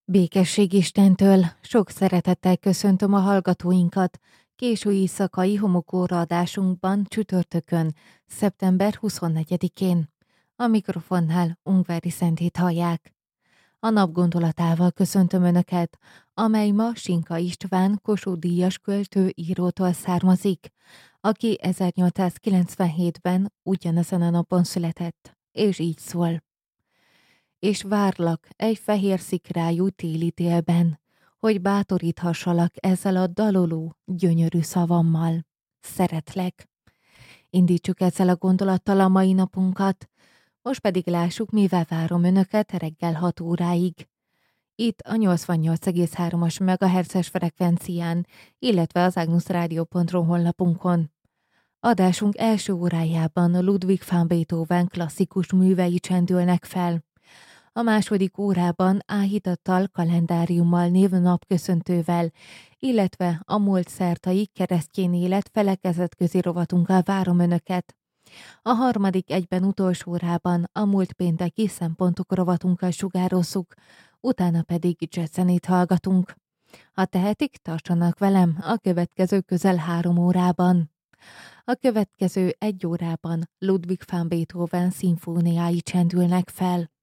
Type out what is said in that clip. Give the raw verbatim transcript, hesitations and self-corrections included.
Békesség Istentől, sok szeretettel köszöntöm a hallgatóinkat késő éjszakai homokóra adásunkban csütörtökön, szeptember huszonnegyedikén. A mikrofonnál Ungvári Szentét hallják. A nap gondolatával köszöntöm Önöket, amely ma Sinka István Kossuth-díjas költő írótól származik, aki ezernyolcszázkilencvenhétben ugyanezen a napon született, és így szól. És várlak egy fehér szikrájú téli délben, hogy bátoríthassalak ezzel a daloló, gyönyörű szavammal. Szeretlek. Indítsuk ezzel a gondolattal a mai napunkat, most pedig lássuk, mivel várom Önöket reggel hat óráig. Itt a nyolcvannyolc egész hármas megahertzes frekvencián, illetve az agnusradio pont ru honlapunkon. Adásunk első órájában Ludwig van Beethoven klasszikus művei csendülnek fel. A második órában áhítattal, kalendáriummal, névnapköszöntővel, illetve a múlt szertai keresztény élet felekezetközi rovatunkkal várom Önöket. A harmadik egyben utolsó órában a múlt pénteki szempontok rovatunkkal sugározzuk, utána pedig jazzzenét hallgatunk. Ha tehetik, tartsanak velem a következő közel három órában. A következő egy órában Ludwig van Beethoven szimfóniái csendülnek fel.